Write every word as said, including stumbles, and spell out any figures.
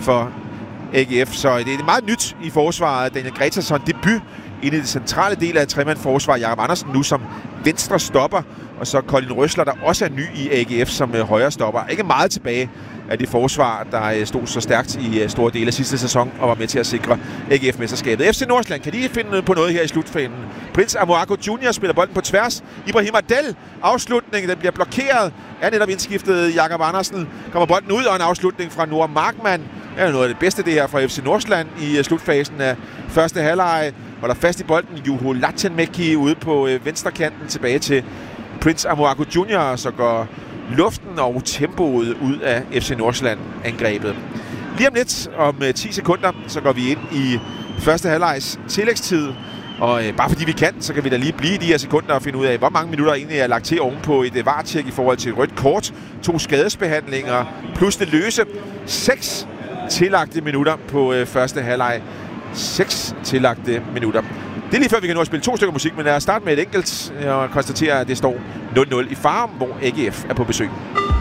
for A G F. Så det er meget nyt i forsvaret. Daniel Gretarsson debut inde i det centrale del af tremand-forsvar. Jakob Andersen nu som venstre stopper, og så Colin Røsler, der også er ny i A G F som uh, højre stopper. Ikke meget tilbage af det forsvar, der uh, stod så stærkt i uh, store dele af sidste sæson og var med til at sikre A G F-mesterskabet. F C Nordsjælland, kan de finde på noget her i slutfasen? Prince Amoako junior spiller bolden på tværs. Ibrahim Adel, afslutningen, den bliver blokeret. Er netop indskiftet Jakob Andersen. Kommer bolden ud, og en afslutning fra Noah Markmann. Det er noget af det bedste, det her fra F C Nordsjælland i uh, slutfasen af første halvleg. Holder fast i bolden. Juho Latinmäki ude på øh, venstrekanten tilbage til Prince Amoako junior, så går luften og tempoet ud af F C Nordsjælland-angrebet. Lige om lidt, om øh, ti sekunder, så går vi ind i første halvlegs tillægstid. Og øh, bare fordi vi kan, så kan vi da lige blive de her sekunder og finde ud af, hvor mange minutter egentlig er lagt til ovenpå et V A R-tjek i forhold til et rødt kort. To skadesbehandlinger plus det løse. Seks tillagte minutter på øh, første halvleg. Seks tillagte minutter. Det er lige før, vi kan nå at spille to stykker musik, men lad os starte med et enkelt og konstatere, at det står nul nul i Farum, hvor A G F er på besøg.